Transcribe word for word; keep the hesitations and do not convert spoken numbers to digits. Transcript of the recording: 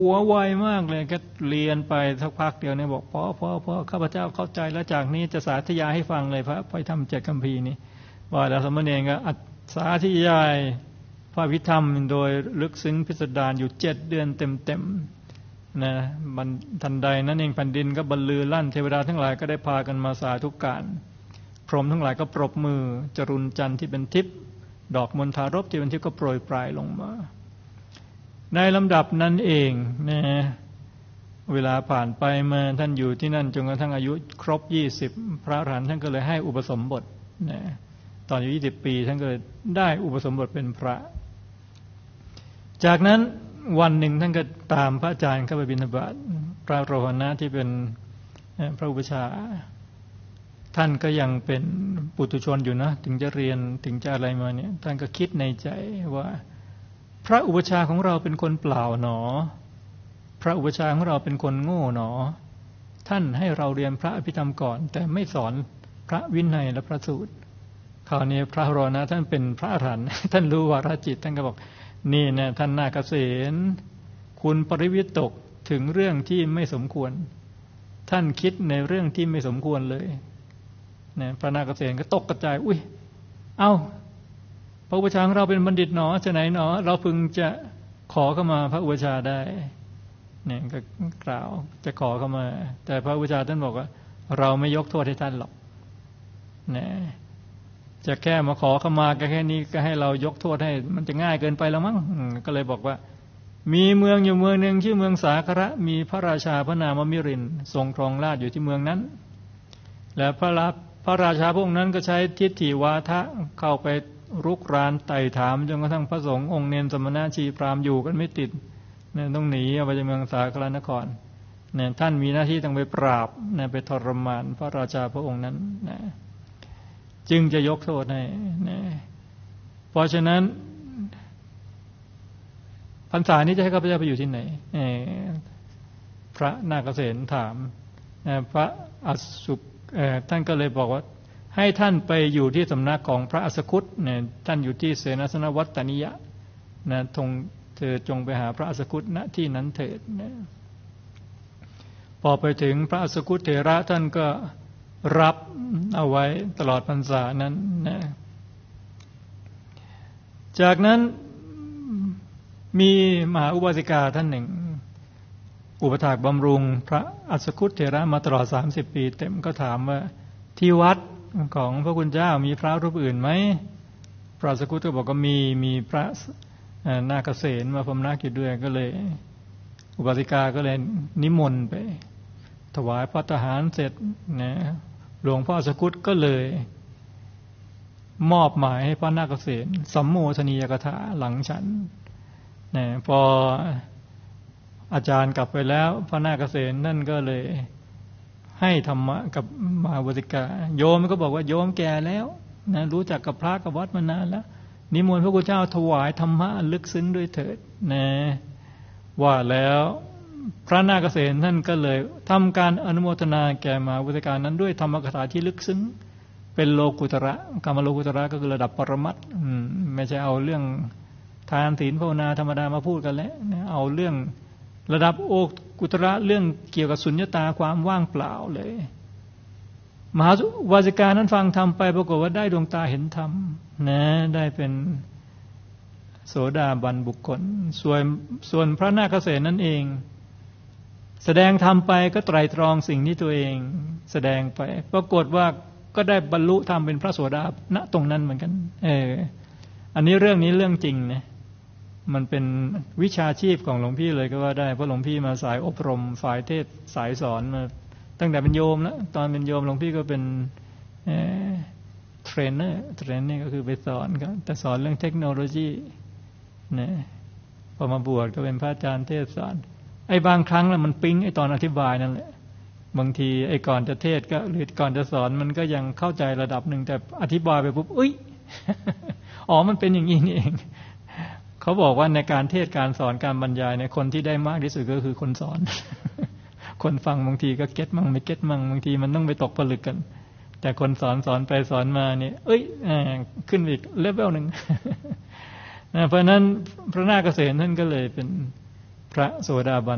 หัวไวมากเลยก็เรียนไปสักพักเดียวเนี่ยบอกพ่อพ่อพ่อข้าพเจ้าเข้าใจแล้วจากนี้จะสาธยายให้ฟังเลยพระพระธรรมเจ็ดคัมภีร์นี้ว่าแล้วสมณเณรก็สาธยายพระวิธรรมโดยลึกซึ้งพิสดารอยู่เจ็ดเดือนเต็มๆนะมันทันใดนั้นเองแผ่นดินก็บรรลือลั่นเทวดาทั้งหลายก็ได้พากันมาสาธุการพรหมทั้งหลายก็ปรบมือจรุนจันทร์ที่เป็นทิพย์ดอกมณฑารพที่เป็นทิพย์ก็โปรยปลายลงมาในลำดับนั้นเองนะเวลาผ่านไปมาท่านอยู่ที่นั่นจนกระทั่งอายุครบยี่สิบพระอรหันต์ท่านก็เลยให้อุปสมบทนะตอนอายุยี่สิบปีท่านก็เลยได้อุปสมบทเป็นพระจากนั้นวันหนึ่งท่านก็ตามพระอาจารย์เข้าไปบิณฑบาตพระโรหณะที่เป็นพระอุปัชฌาย์ท่านก็ยังเป็นปุถุชนอยู่นะถึงจะเรียนถึงจะอะไรมาเนี่ยท่านก็คิดในใจว่าพระอุปัชฌาย์ของเราเป็นคนเปล่าหนอพระอุปัชฌาย์ของเราเป็นคนโง่หนอท่านให้เราเรียนพระอภิธรรมก่อนแต่ไม่สอนพระวินัยและพระสูตรคราวนี้พระโรหณะท่านเป็นพระอรหันต์ท่านรู้วาระจิตท่านก็บอกนี่นะท่านนาคเสนคุณปริวิตกถึงเรื่องที่ไม่สมควรท่านคิดในเรื่องที่ไม่สมควรเลยนะพระนาคเสนก็ตกกระจายอุ้ยเอ้าพระอุปัชฌาย์ของเราเป็นบัณฑิตหนอจะไหนหนอเราพึงจะขอเข้ามาพระอุปัชฌาย์ได้เนี่ยก็กล่าวจะขอเข้ามาแต่พระอุปัชฌาย์ท่านบอกว่าเราไม่ยกโทษให้ท่านหรอกนะจะแค่มาขอเข้ามาแค่นี้ก็ให้เรายกโทษให้มันจะง่ายเกินไปแล้วมั้งก็เลยบอกว่ามีเมืองอยู่เมืองหนึ่งชื่อเมืองสาคระมีพระราชาพระนามมิรินทรงครองราชอยู่ที่เมืองนั้นและพระพระราชาพวกนั้นก็ใช้ทิฏฐิวาทะเข้าไปรุกรานไต่ถามจนกระทั่งพระสงฆ์องค์เนรสมณะชีพราหมณ์อยู่กันไม่ติดเนี่ยต้องหนีออกไปจากเมืองสาครนครเนี่ยท่านมีหน้าที่ต้องไปปราบเนี่ยไปทรมานพระราชาพระองค์นั้นนะจึงจะยกโทษให้นะเพราะฉะนั้นพรรษานี้จะให้ข้าพเจ้าไปอยู่ที่ไหนพระนาคเสนถามพระอสุท่านก็เลยบอกว่าให้ท่านไปอยู่ที่สำนักของพระอสคุตเนี่ยท่านอยู่ที่เสนาสนวัตตนิยะนะทงเธอจงไปหาพระอสคุตณที่นั้นเถิดนะพอไปถึงพระอสคุตเถระท่านก็รับเอาไว้ตลอดพรรษานั้นนะจากนั้นมีมหาอุบาสิกาท่านหนึ่งอุปถากบำรุงพระอสคุตเถระมาตลอดสามสิบปีเต็มก็ถามว่าที่วัดของพระคุณเจ้ามีพระรูปอื่นไหมพระอสคุตก็บอกก็มีมีพระนาคเสนมาพำนักอยู่ด้วยก็เลยอุบาสิกาก็เลยนิมนต์ไปถวายพระทหารเสร็จนะหลวงพ่ออสคุตก็เลยมอบหมายให้พระนาคเสนสัมโมทนียกถาหลังฉันนะพออาจารย์กลับไปแล้วพระนาคเสนนั่นก็เลยให้ธรรมะกับมหาอุบาสิกาโยมก็บอกว่าโยมแก่แล้วนะรู้จักกับพระกับวัดมานานแล้วนิมนต์พระคุณเจ้าถวายธรรมะลึกซึ้งด้วยเถิดนะว่าแล้วพระนาคเสนท่านก็เลยทำการอนุโมทนาแก่มหาอุบาสิกานั้นด้วยธรรมกถาที่ลึกซึ้งเป็นโลกุตระกามโลกุตระก็คือระดับปรมัตถ์ไม่ใช่เอาเรื่องทานศีลภาวนาธรรมดามาพูดกันแล้วเอาเรื่องระดับโอกุตระเรื่องเกี่ยวกับสุญญตาความว่างเปล่าเลยมหาอุบาสิกานั้นฟังธรรมไปปรากฏว่าได้ดวงตาเห็นธรรมนะได้เป็นโสดาบันบุคคลส่วนส่วนพระนาคเสนนั่นเองแสดงธรรมไปก็ไตร่ตรองสิ่งที่ตัวเองแสดงไปปรากฏว่าก็ได้บรรลุธรรมเป็นพระโสดาณตรงนั้นเหมือนกันเอออันนี้เรื่องนี้เรื่องจริงนะมันเป็นวิชาชีพของหลวงพี่เลยก็ว่าได้เพราะหลวงพี่มาสายอบรมฝ่ายเทศสายสอนมาตั้งแต่เป็นโยมแล้วตอนเป็นโยมหลวงพี่ก็เป็นเอ่อเทรนเนอร์เทรนนี่ก็คือไปสอนครับแต่สอนเรื่องเทคโนโลยีนะพอมาบวชก็เป็นพระอาจารย์เทศสอนไอ้บางครั้งแล้วมันปิ๊งไอ้ตอนอธิบายนั่นแหละบางทีไอ้ก่อนจะเทศก็หรือก่อนจะสอนมันก็ยังเข้าใจระดับหนึ่งแต่อธิบายไปปุ๊บอุ๊ยอ๋อมันเป็นอย่างนี้นี่เองเขาบอกว่าในการเทศการสอนการบรรยายในคนที่ได้มากที่สุดก็คือคนสอนคนฟังบางทีก็เก็ตมั่งไม่เก็ตมั่งบางทีมันต้องไปตกผลึกกันแต่คนสอนสอนไปสอนมาเนี่ยเอ้ยขึ้นอีกเลเวลหนึ่งเพราะนั้นพระนาคเสนท่านก็เลยเป็นพระโสดาบัน